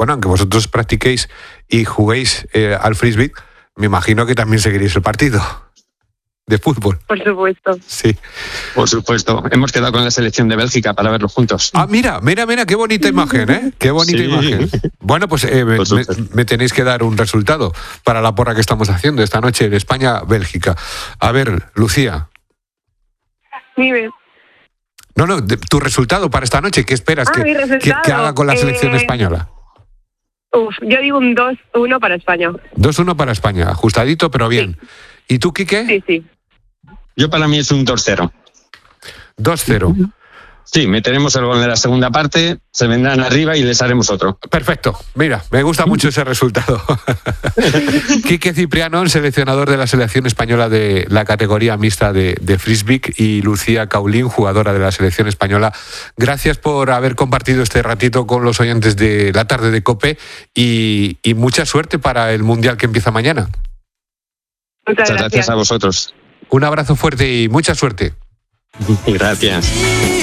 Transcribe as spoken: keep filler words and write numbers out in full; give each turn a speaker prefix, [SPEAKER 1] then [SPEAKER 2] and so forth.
[SPEAKER 1] bueno, aunque vosotros practiquéis y juguéis eh, al frisbee, me imagino que también seguiréis el partido de fútbol.
[SPEAKER 2] Por supuesto.
[SPEAKER 1] Sí.
[SPEAKER 3] Por supuesto. Hemos quedado con la selección de Bélgica para verlo juntos.
[SPEAKER 1] Ah, mira, mira, mira, qué bonita imagen, ¿eh? Qué bonita sí. imagen. Bueno, pues eh, me, me, me tenéis que dar un resultado para la porra que estamos haciendo esta noche en España-Bélgica. A ver, Lucía.
[SPEAKER 2] Dime.
[SPEAKER 1] No, no, de, tu resultado para esta noche, ¿qué esperas
[SPEAKER 2] ah,
[SPEAKER 1] que, que, que haga con la selección eh... española?
[SPEAKER 2] Uf, yo digo un dos uno para España.
[SPEAKER 1] dos uno para España, ajustadito, pero bien. Sí. ¿Y tú, Quique?
[SPEAKER 2] Sí, sí.
[SPEAKER 3] Yo para mí es un dos cero.
[SPEAKER 1] dos cero.
[SPEAKER 3] Sí, meteremos el gol en la segunda parte, se vendrán arriba y les haremos otro.
[SPEAKER 1] Perfecto. Mira, me gusta mucho ese resultado. Quique Cipriano, el seleccionador de la selección española de la categoría mixta de, de frisbee, y Lucía Caulín, jugadora de la selección española. Gracias por haber compartido este ratito con los oyentes de la tarde de COPE y, y mucha suerte para el Mundial que empieza mañana.
[SPEAKER 2] Muchas
[SPEAKER 3] gracias. gracias a vosotros.
[SPEAKER 1] Un abrazo fuerte y mucha suerte.
[SPEAKER 3] Gracias.